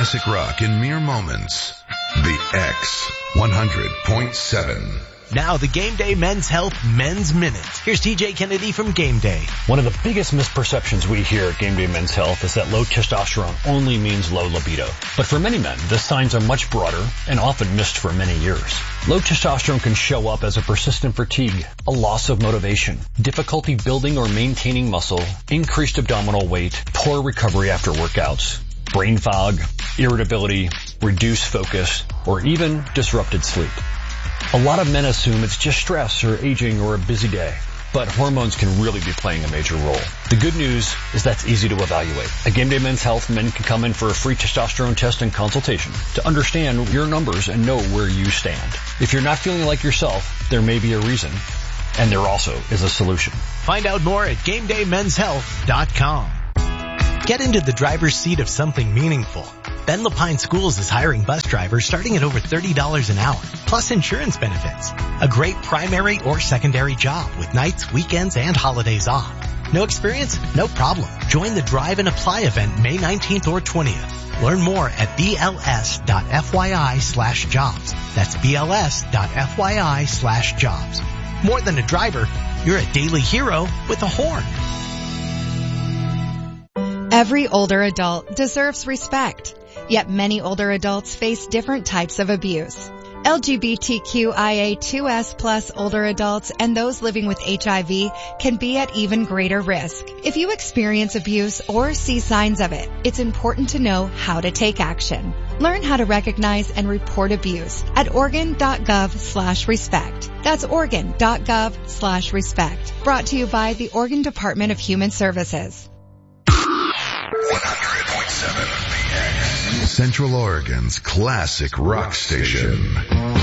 classic rock in mere moments. The X 100.7. Now the Game Day Men's Health Men's Minute. Here's TJ Kennedy from Game Day. One of the biggest misperceptions we hear at Game Day Men's Health is that low testosterone only means low libido. But for many men, the signs are much broader and often missed for many years. Low testosterone can show up as a persistent fatigue, a loss of motivation, difficulty building or maintaining muscle, increased abdominal weight, poor recovery after workouts, brain fog, irritability, reduced focus, or even disrupted sleep. A lot of men assume it's just stress or aging or a busy day, but hormones can really be playing a major role. The good news is that's easy to evaluate. At Game Day Men's Health, men can come in for a free testosterone test and consultation to understand your numbers and know where you stand. If you're not feeling like yourself, there may be a reason, and there also is a solution. Find out more at GameDayMen'sHealth.com. Get into the driver's seat of something meaningful. Ben Lapine Schools is hiring bus drivers starting at over $30 an hour, plus insurance benefits. A great primary or secondary job with nights, weekends, and holidays off. No experience? No problem. Join the Drive and Apply event May 19th or 20th. Learn more at bls.fyi/jobs. That's bls.fyi/jobs. More than a driver, you're a daily hero with a horn. Every older adult deserves respect, yet many older adults face different types of abuse. LGBTQIA2S+ older adults and those living with HIV can be at even greater risk. If you experience abuse or see signs of it, it's important to know how to take action. Learn how to recognize and report abuse at Oregon.gov/respect. That's Oregon.gov/respect. Brought to you by the Oregon Department of Human Services. 100.7 The X. Central Oregon's classic rock station.